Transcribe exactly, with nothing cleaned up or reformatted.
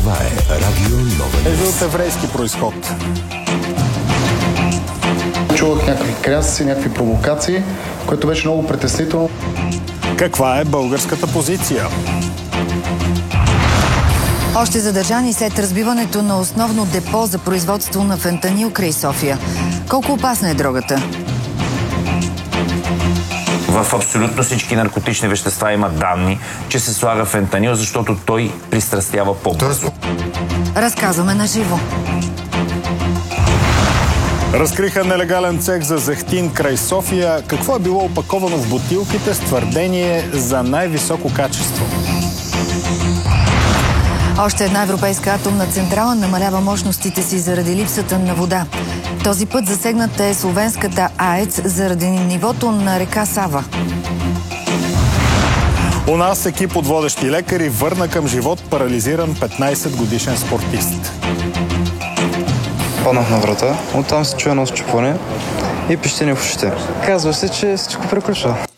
Това е Радио Нова. Е от еврейски произход. Чувах някакви крясъци, някакви провокации, което беше много притеснително. Каква е българската позиция? Още задържани след разбиването на основно депо за производство на фентанил край София. Колко опасна е дрогата? В абсолютно всички наркотични вещества има данни, че се слага фентанил, защото той пристрастява по-бързо. Разказваме на живо. Разкриха нелегален цех за зехтин край София. Какво е било опаковано в бутилките с твърдение за най-високо качество? Още една европейска атомна централа намалява мощностите си заради липсата на вода. Този път засегната е словенската АЕЦ заради нивото на река Сава. У нас екип от водещи лекари върна към живот парализиран петнайсет годишен спортист. Паднах на врата, оттам се чуя едно счупване и пищене в ушите. Казва се, че всичко приключва.